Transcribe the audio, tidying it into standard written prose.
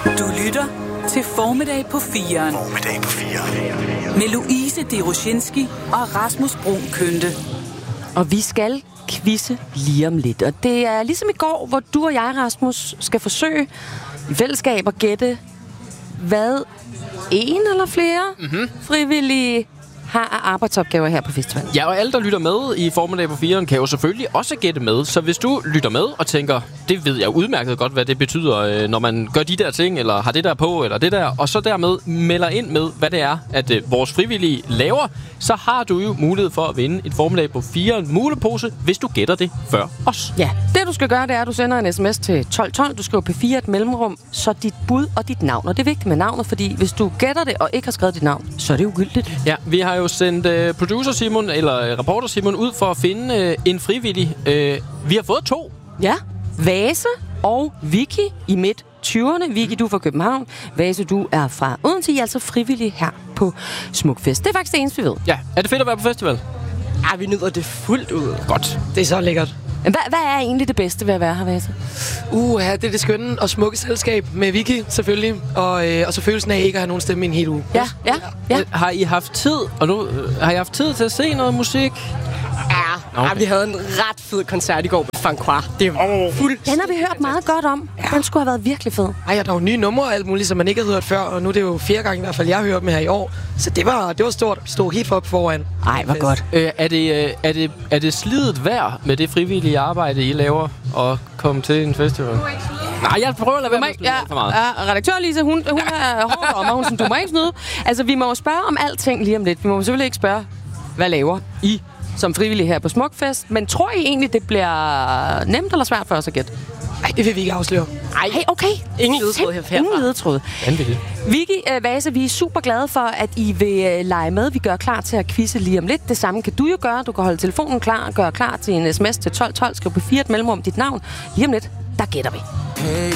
Du lytter til Formiddag på 4'eren. Formiddag på 4'eren. Med Louise Deroshinski og Rasmus Bruun Kønte. Og vi skal quizze lige om lidt. Og det er ligesom i går, hvor du og jeg, Rasmus, skal forsøge i fællesskab at gætte, hvad en eller flere frivillige har af arbejdsopgaver her på festivalen. Ja, og alle, der lytter med i Formiddag på 4'eren, kan jo selvfølgelig også gætte med. Så hvis du lytter med og tænker, det ved jeg udmærket godt, hvad det betyder, når man gør de der ting, eller har det der på, eller det der, og så dermed melder ind med, hvad det er, at vores frivillige laver, så har du jo mulighed for at vinde en Formiddag på 4'eren mulepose, hvis du gætter det før os. Ja, det du skal gøre, det er, at du sender en sms til 1212. Du skriver P4 et mellemrum, så dit bud og dit navn. Og det er vigtigt med navnet, fordi hvis du gætter det og ikke har skrevet dit navn, så er det ugyldigt. Ja, vi har jo sendt producer Simon, eller reporter Simon, ud for at finde en frivillig. Vi har fået 2. Ja, Vase og Vicky i midt 20'erne. Vicky, du er fra København. Vase, du er fra Odense. I er altså frivillige her på Smukfest. Det er faktisk det eneste, vi ved. Ja, er det fedt at være på festival? Ja, vi nyder det fuldt ud. Godt. Det er så lækkert. Hvad er egentlig det bedste ved at være her, Vase? Ja, det er det skønne og smukke selskab med Vicky, selvfølgelig. Og så følelsen af ikke at have nogen stemme i en hel uge. Ja. Har I haft tid, og nu har I haft tid til at se noget musik? Ja, vi havde en ret fed koncert i går med Francois. Det var fuldt. Den har vi hørt meget godt om. Ja. Den skulle have været virkelig fed. Ej, der er jo nye numre og alt muligt, som man ikke har hørt før. Og nu er det jo 4 gange i hvert fald, jeg har hørt med her i år. Så det var stort. Vi stod helt op foran. Ej, hvor godt. Er det slidet værd med det frivillige arbejde, I laver, at komme til en festival? Nej, jeg prøver at lade være med at snyde for meget. Ja, redaktør Lisa, hun er hård om, og hun siger, du må ikke snyde. Altså, vi må jo spørge om alting lige om lidt. Vi må selvfølgelig ikke spørge, hvad laver I som frivillige her på Smukfest. Men tror I egentlig, det bliver nemt eller svært for os at gætte? Nej, det vil vi ikke afsløre. Ej, hey, okay. Ingen ledetråd herfra. Ingen ledetråd. Vanvittigt. Vicky, Vase, vi er super glade for, at I vil lege med. Vi gør klar til at quizze lige om lidt. Det samme kan du jo gøre. Du kan holde telefonen klar, gøre klar til en sms til 1212. Skriv på 4 et mellemrum dit navn. Lige om lidt, der gætter vi. Hey,